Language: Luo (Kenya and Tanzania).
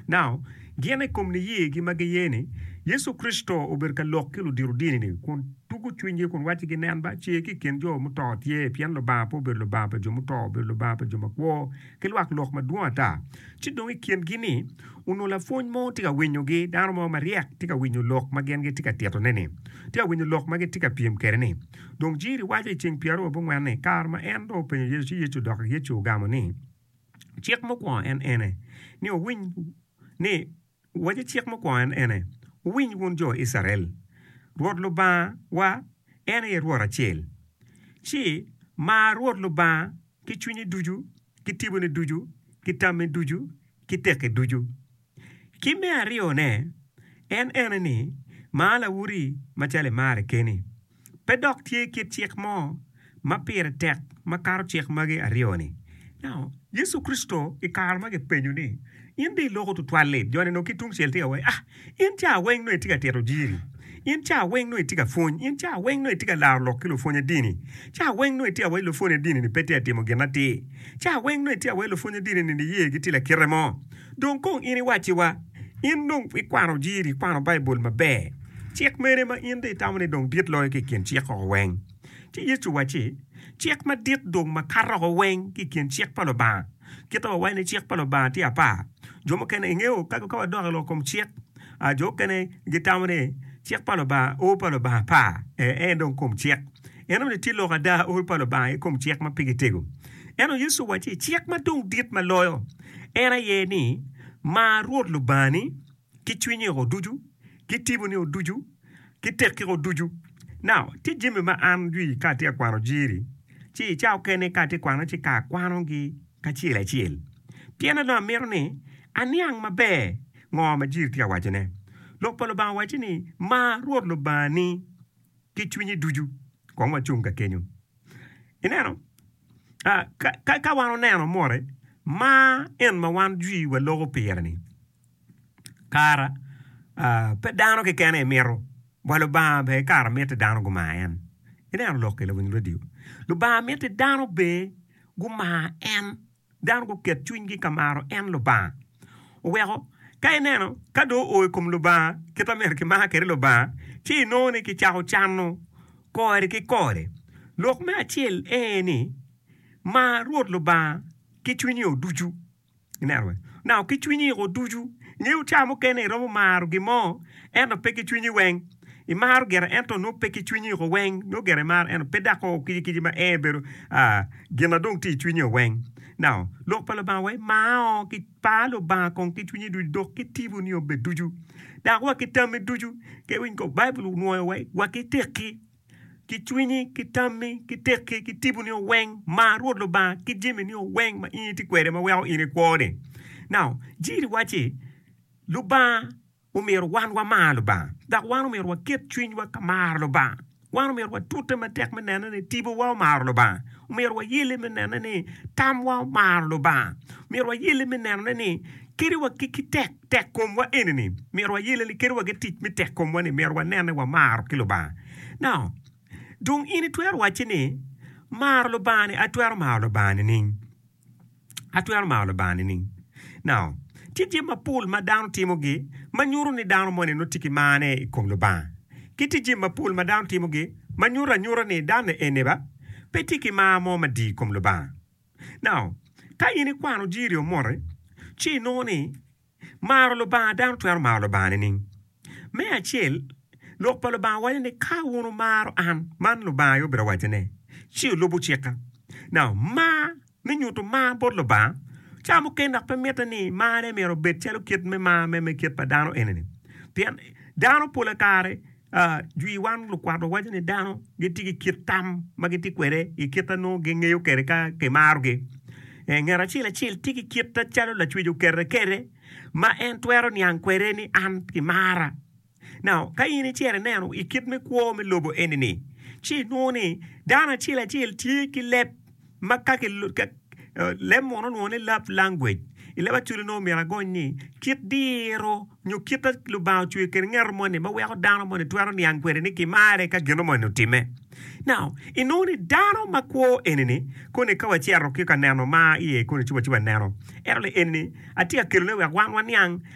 Now, gene kom ni ye gi magayene, Yesu Kristo ober ka lok kilo diru dini ni, kun tugu chwinye kun wachi gi nen ba che ki ken jo muto tie pian lo ba po ber lo ba pa jo muto ber lo ba pa jo makwo ke lwak lok ma duwa ta chi dong i kien gini uno la fony mo tika winyo gi dano mo mariek tika winyo lok ma gen gi tika tieto nene tika winyo lok ma gi tika piem kere ni dong jiri wachi ching piaro bo ngwane kar ma en do penyo yesu dok yesu gamo ni chiek mo kwa en ene ni o winy ni wachi chiek mo kwa en ene winy wun jo Israel ruột lo ba wa ene ye ruột achiel chi ma ruột lo ba ki chunyi duju ki tibone duju ki tame duju ki teke duju ki me ario ne en ene ni ma la wuri ma chale mare keni pedok tie ki chiek mo ma pire tek ma karo chiek mage ario ni now Yesu Kristo i kar mage penyu ni in di logo tu twale jone no kitung selte away in cha weng no tika tero jiri in cha weng no tika fon in cha weng no tika la lo kilo fonya dini cha weng no tika we lo fonya dini ni pete atimo genati cha weng no tika we lo fonya dini ni ye gitila kiremo don kong ini wachi wa in dong i kwano jiri kwano bible mabe chek mere ma in de tamne dong dit lo ke ken chek ko weng ti yesu wachi chek ma dit dong ma karo weng ki ken chek palo ba kita wa ne chek palo ba ti apa jomo kene ngeo ka ko do lo kom chek a jo kene gitamne chek palo ba o palo ba pa don kom chek eno ne tilo da o palo ba e kom chek ma pigitego eno yesu wa chek ma dong dit ma loyo era ye ni ma ruot lo bani ki twinye ro duju ki tibuni o duju ki tekki ro duju now ti jimi ma am dui ka ti akwano jiri chi chao kene ka ti kwano chi ka kwano gi ka chile chil piena no mirni aniang mabe ngo ma jiri ti awajene lo polo ba wajini ma ruot lo bani ki twinye duju ko ma chunga kenyu ineno ka wano neno more ma en ma wan dui wa logo pierni kara pe dano ke kene mero walo ba be kara mete dano guma en ineno lo ke lo win radio lo ba mete dano be guma en dano go ket twingi kamaro en lo ba wego kay neno kado o kom lo ba kita mer ke ma kere lo ba chi no ne ki chao channo kore ki kore lok ma chiel eni ma ruot lo ba ki twinyi o duju inarwe now ki twinyi o duju nyeu chamo kene romo maru gi mo eno pe ki twinyi weng i maru gera ento no pe ki twinyi o weng no gera mar eno pedako ki ma ebero gena dong ti twinyi o weng now lok palo ba we ma o ki palo ba kon ki twinyi du do ki tibu ni o be duju da wa ki tame duju ke win ko bible no we wa ki teki ki twinyi ki tame ki teki ki tibu ni o weng ma ruot lo ba ki jimi ni o weng ma ini ti kwere ma we ini kwore now jiri wachi lo ba umero wan wa ma lo ba da wan umero wa ket twinyi wa kamar lo ba wan umero wa tuta ma tek menana ne tibu wa mar lo ba umero wa yele menana ne tam wa mar lo ba umero wa yele menana ne kiri wa kiki tek kom wa enini umero wa yele li kiri wa getit mi tek kom wa ne umero wa nene wa mar kilo ba now dung ini tuer wachi ni mar lo ba ni atuer mar lo ba ni atuer mar lo ba ni now tiji ma pool ma down timogi ma nyuru ni down mo ne no tiki mane kom lo ba kitiji ma pool ma down timogi ma nyura ni down ene ba petiki ma mo ma di kom lo ba now ka ini kwano jiri o more chi no ni mar lo ba down tuer mar lo ba ni me achel lok palo ba wani ne ka wono maro an man lo ba yo bra wajene chi lo bu cheka now ma mi nyuto ma bot lo ba chamo kenda pe meta ni ma ne mero bet chelo kit me ma me kit pa dano eneni pian dano pola kare jui wan lo kwado wajene dano giti kit tam magiti kwere I kitano gengeyo kere ka ke maro ge ngera chila tiki kit ta chalo la chwijo kere ma en twero ni an kwere ni an ki mara now ka ini chere neno ikit me kwo me lobo enini chi noni dana chila tiki lep makake lem mono noni lap language ileba chuli no miragoni kit diro nyu kita lubao chwe ker nger mone ma weko dano mone twero ni ankwere ni kimare ka gino mone time now inoni dano makwo enini kone kawa chiaro kika neno ma iye kone chuba neno erle enini atia kilo ne wek wan yang